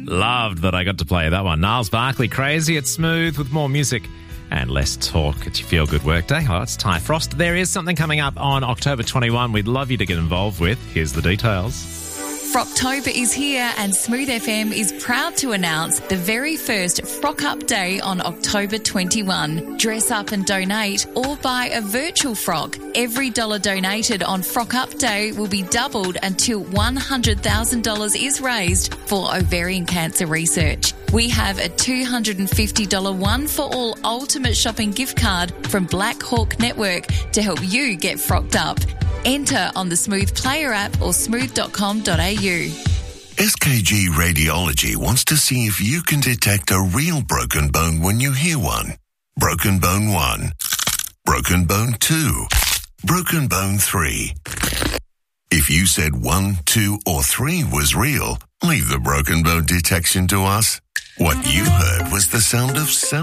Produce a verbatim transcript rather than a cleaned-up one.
Loved that I got to play that one. Niles Barkley, Crazy It's Smooth, with more music and less talk. It's your feel-good workday. Oh, it's Ty Frost. There is something coming up on October twenty-first we'd love you to get involved with. Here's the details. Frocktober is here and Smooth F M is proud to announce the very first Frock Up Day on October twenty-first. Dress up and donate or buy a virtual frock. Every dollar donated on Frock Up Day will be doubled until one hundred thousand dollars is raised for ovarian cancer research. We have a two hundred fifty dollars One for All Ultimate Shopping gift card from Black Hawk Network to help you get frocked up. Enter on the Smooth Player app or smooth dot com dot a u. S K G Radiology wants to see if you can detect a real broken bone when you hear one. Broken bone one. Broken bone two. Broken bone three. If you said one, two, or three was real, leave the broken bone detection to us. What you heard was the sound of sound.